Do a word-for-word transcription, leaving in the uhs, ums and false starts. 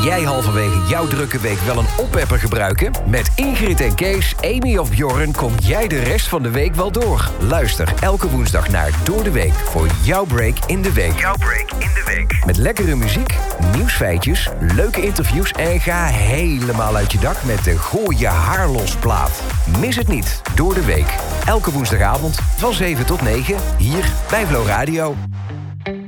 jij halverwege jouw drukke week wel een oppepper gebruiken? Met Ingrid en Kees, Amy of Bjorn kom jij de rest van de week wel door. Luister elke woensdag naar Door de Week voor jouw break in de week. Jouw break in de week. Met lekkere muziek, nieuwsfeitjes, leuke interviews en ga helemaal uit je dak met de Gooi je haar los plaat. Mis het niet, Door de Week. Elke woensdagavond van zeven tot negen hier bij Flow Radio.